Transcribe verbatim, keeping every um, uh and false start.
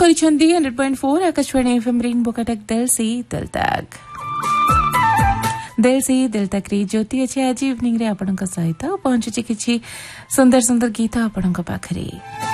କରିଛନ୍ତି hundred point four Akashvani FM rainbow Cuttack दिल से दिल तक दिल से दिल तक रे ज्योति अच्छे आज इवनिंग रे आपणक सहित पहुंचुची किछि सुंदर सुंदर गीत आपणक पाखरे।